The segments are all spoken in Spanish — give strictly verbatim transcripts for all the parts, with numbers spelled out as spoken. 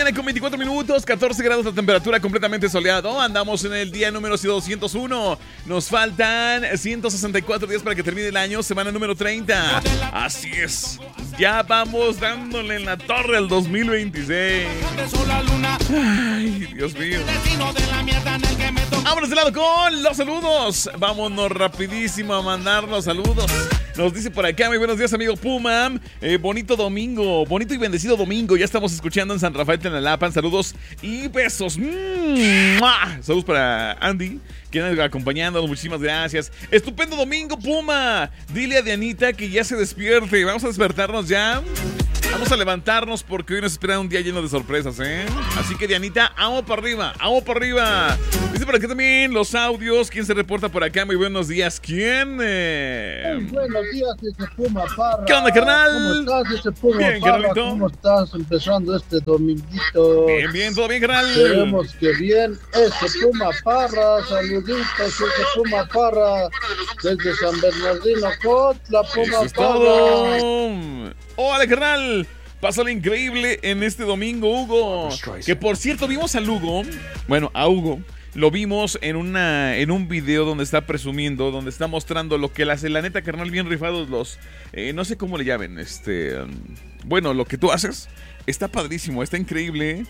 mañana con veinticuatro minutos, catorce grados la temperatura, completamente soleado. Andamos en el día número doscientos uno. Nos faltan ciento sesenta y cuatro días para que termine el año, semana número treinta. Así es, ya vamos dándole en la torre al dos mil veintiséis. Ay, Dios mío. Vámonos de lado con los saludos. Vámonos rapidísimo a mandar los saludos. Nos dice por acá, muy buenos días, amigo Puma. Eh, bonito domingo, bonito y bendecido domingo. Ya estamos escuchando en San Rafael Tenalapan. Saludos y besos. ¡Mua! Saludos para Andy, quien nos acompañándonos. Muchísimas gracias. Estupendo domingo, Puma. Dile a Dianita que ya se despierte. Vamos a despertarnos ya. Vamos a levantarnos porque hoy nos espera un día lleno de sorpresas, ¿eh? Así que, Dianita, vamos para arriba, vamos para arriba. Dice por acá también los audios. ¿Quién se reporta por acá? Muy buenos días. ¿Quién? Eh... Muy buenos días, ese Puma Parra. ¿Qué onda, carnal? ¿Cómo estás, ese Puma bien, Parra? carnalito. ¿Cómo estás empezando este dominguito? Bien, bien, todo bien, carnal. Esperemos que bien. Ese Puma Parra, saluditos, ese Puma Parra. Desde San Bernardino, Cotla, Puma Eso es Parra. todo. Hola, carnal. Pásale increíble en este domingo, Hugo. Que por cierto, vimos a Hugo. Bueno, a Hugo. Lo vimos en una en un video donde está presumiendo, donde está mostrando lo que él hace. La neta, carnal, bien rifados los... Eh, no sé cómo le llamen. Este, um, bueno, lo que tú haces está padrísimo, está increíble.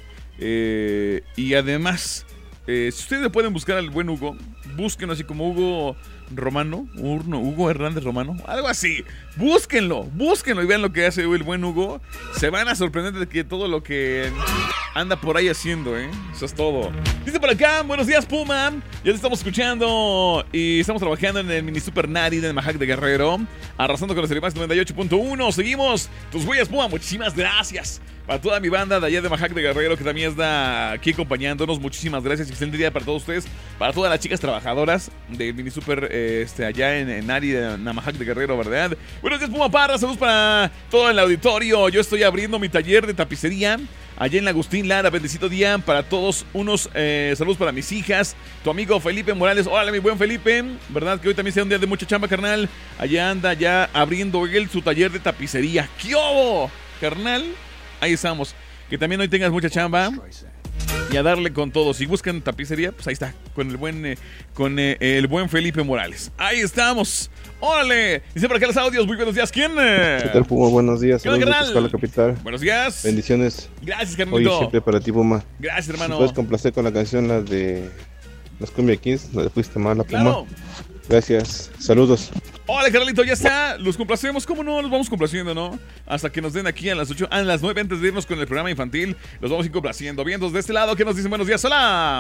Eh, y además, eh, si ustedes le pueden buscar al buen Hugo, búsquenlo así como Hugo Romano, Urno, Hugo Hernández Romano, algo así. Búsquenlo, búsquenlo y vean lo que hace el buen Hugo. Se van a sorprender de que todo lo que anda por ahí haciendo, ¿eh? Eso es todo. Dice por acá, buenos días, Puma. Ya te estamos escuchando y estamos trabajando en el mini Super Nari de Majac de Guerrero, arrasando con los Ceremás noventa y ocho punto uno. Seguimos tus huellas, Puma. Muchísimas gracias para toda mi banda de allá de Majac de Guerrero, que también está aquí acompañándonos. Muchísimas gracias. Excelente día para todos ustedes, para todas las chicas trabajadoras del mini Super eh, este, allá en, en Nari de Namajac de Guerrero, ¿verdad? Buenos días, Puma Parra. Saludos para todo el auditorio. Yo estoy abriendo mi taller de tapicería allá en Agustín Lara. Bendecido día para todos. Unos eh, saludos para mis hijas. Tu amigo Felipe Morales. Hola, mi buen Felipe. ¿Verdad que hoy también sea un día de mucha chamba, carnal? Allá anda ya abriendo él su taller de tapicería. ¿Qué hubo, carnal? Ahí estamos. Que también hoy tengas mucha chamba. Y a darle con todo. Si buscan tapicería, pues ahí está. Con el buen, eh, con eh, el buen Felipe Morales. Ahí estamos. ¡Órale! Dice por acá los audios. Muy buenos días. ¿Quién? ¿Qué tal, Puma? Buenos días. ¿Qué onda, Saludos de la capital. Buenos días. Bendiciones. Gracias, carnalito. Hoy siempre para ti, Puma. Gracias, hermano. Si puedes complacer con la canción, la de los Cumbia Kings, la de Fuiste Mala, Puma. Claro. Gracias. Saludos. Hola, carnalito, ya está. Los complacemos. ¿Cómo no? Los vamos complaciendo, ¿no? Hasta que nos den aquí a las ocho, a las nueve, antes de irnos con el programa infantil. Los vamos a ir complaciendo. Bien, entonces de este lado, ¿qué nos dicen? Buenos días. Hola.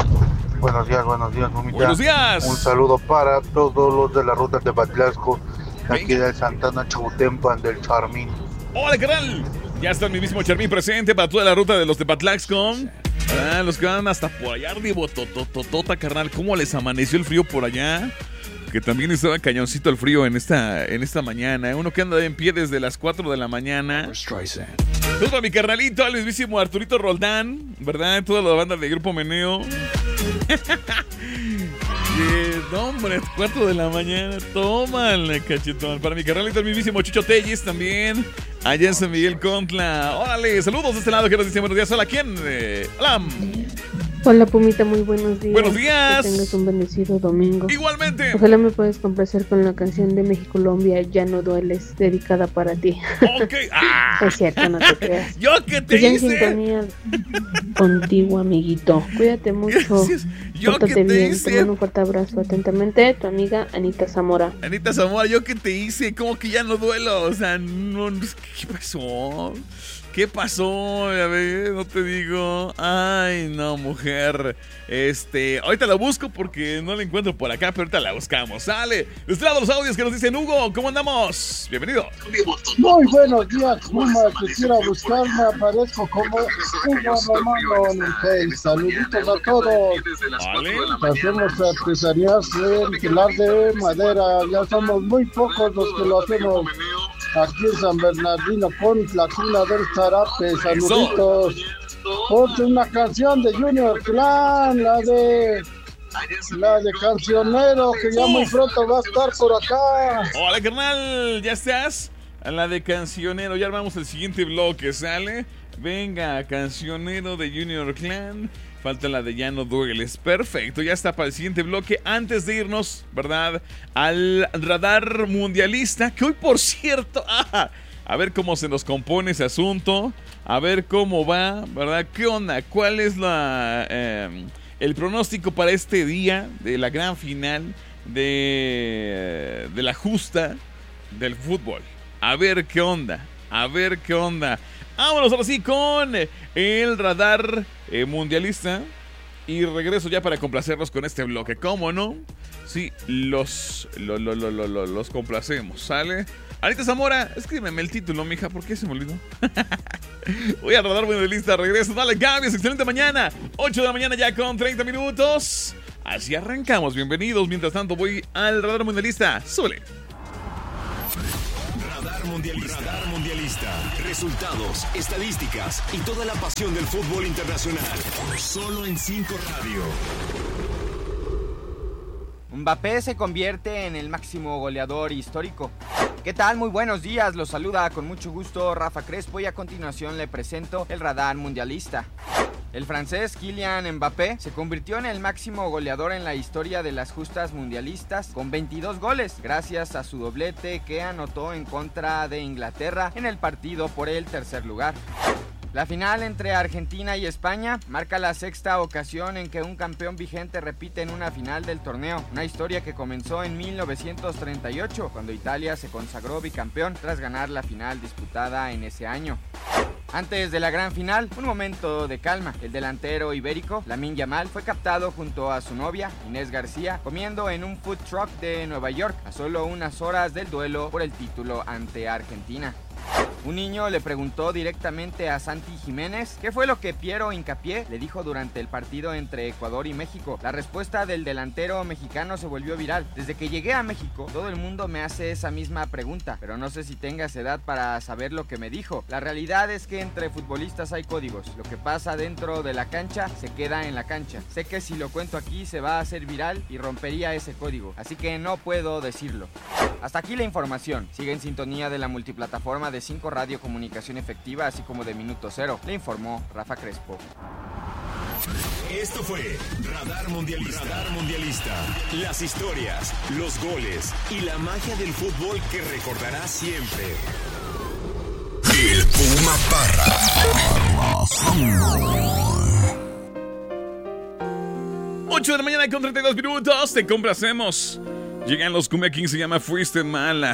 Buenos días, buenos días, Pumita. Buenos días. Un saludo para todos los de la ruta de Patlasco, aquí del Santana Chautempan del Charmín. Hola, carnal. Ya está el mismísimo Charmín presente para toda la ruta de los de Patlaxco. Ah, los que van hasta por allá, arriba, totototota, carnal. ¿Cómo les amaneció el frío por allá? Que también estaba cañoncito el frío en esta, en esta mañana. Uno que anda en pie desde las cuatro de la mañana. Todo mi carnalito, al mismísimo Arturito Roldán, ¿verdad? Toda la banda de Grupo Meneo. Yeah, no, hombre, cuatro de la mañana. Tómale, cachetón. Para mi carnalito, el mismísimo Chucho Telles también. Allá en San Miguel Contla. Órale, saludos de este lado que nos dicen buenos días. Hola, ¿quién? Eh, hola. Hola, Pumita, muy buenos días. Buenos días. Que tengas un bendecido domingo. Igualmente. Ojalá me puedas complacer con la canción de México Colombia, Ya no dueles, dedicada para ti. Ok. Ah. Es cierto, no te creas. ¿Yo qué te Pues ya en hice? sintonía contigo, amiguito. Cuídate mucho. Gracias. ¿Yo qué Pórtate te bien. hice? Te mando un fuerte abrazo. Atentamente, tu amiga Anita Zamora. Anita Zamora, ¿yo qué te hice? ¿Cómo que ya no duelo? O sea, no, no, ¿qué pasó? ¿Qué pasó? A ver, no te digo. Ay, no, mujer. Este, ahorita la busco porque no la encuentro por acá, pero ahorita la buscamos. Sale. De este lado los audios que nos dicen Hugo. ¿Cómo andamos? Bienvenido. Muy buenos días, Puma. Quisiera buscarme, aparezco como Hugo Romano en el Face. Saluditos a todos. Vale. Hacemos artesanías de pilar de madera. Ya somos muy pocos los que lo hacemos aquí en San Bernardino con la cuna del Zarape. Saluditos. Ponte una canción de Junior Clan, la de la de Cancionero, que ya muy pronto va a estar por acá. Hola, carnal, ¿ya estás? A la de Cancionero, ya armamos el siguiente bloque, ¿sale? Venga, cancionero de Junior Clan. Falta la de Ya no dueles. Perfecto, ya está para el siguiente bloque. Antes de irnos, ¿verdad? Al radar mundialista. Que hoy, por cierto, ah, a ver cómo se nos compone ese asunto. A ver cómo va, ¿verdad? ¿Qué onda? ¿Cuál es la eh, el pronóstico para este día de la gran final de, de la justa del fútbol? A ver qué onda. A ver qué onda. Vámonos ahora sí con el radar eh, mundialista. Y regreso ya para complacerlos con este bloque. ¿Cómo no? Sí, los, lo, lo, lo, lo, lo, los complacemos, ¿sale? Anita Zamora, escríbeme el título, mija, ¿por qué se me olvidó? Voy a radar mundialista, regreso, dale cambios, excelente mañana. ocho de la mañana ya con treinta minutos. Así arrancamos, bienvenidos. Mientras tanto voy al radar mundialista. Súbele. Radar mundialista. Radar mundialista. Resultados, estadísticas y toda la pasión del fútbol internacional. Solo en cinco Radio. Mbappé se convierte en el máximo goleador histórico. ¿Qué tal? Muy buenos días, los saluda con mucho gusto Rafa Crespo y a continuación le presento el radar mundialista. El francés Kylian Mbappé se convirtió en el máximo goleador en la historia de las justas mundialistas con veintidós goles, gracias a su doblete que anotó en contra de Inglaterra en el partido por el tercer lugar. La final entre Argentina y España marca la sexta ocasión en que un campeón vigente repite en una final del torneo, una historia que comenzó en mil novecientos treinta y ocho, cuando Italia se consagró bicampeón tras ganar la final disputada en ese año. Antes de la gran final, un momento de calma. El delantero ibérico, Lamine Yamal, fue captado junto a su novia, Inés García, comiendo en un food truck de Nueva York, a solo unas horas del duelo por el título ante Argentina. Un niño le preguntó directamente a Santi Jiménez qué fue lo que Piero Hincapié le dijo durante el partido entre Ecuador y México. La respuesta del delantero mexicano se volvió viral. Desde que llegué a México, todo el mundo me hace esa misma pregunta, pero no sé si tengas edad para saber lo que me dijo. La realidad es que entre futbolistas hay códigos. Lo que pasa dentro de la cancha se queda en la cancha. Sé que si lo cuento aquí se va a hacer viral y rompería ese código, así que no puedo decirlo. Hasta aquí la información. Sigue en sintonía de la multiplataforma de cinco Radio Comunicación Efectiva, así como de Minuto Cero. Le informó Rafa Crespo. Esto fue Radar Mundialista. Radar Mundialista. Las historias, los goles y la magia del fútbol que recordarás siempre. El Puma Parra. ocho de la mañana con treinta y dos minutos. Te complacemos. Llegan los Cumbia Kings, se llama Fuiste Mala.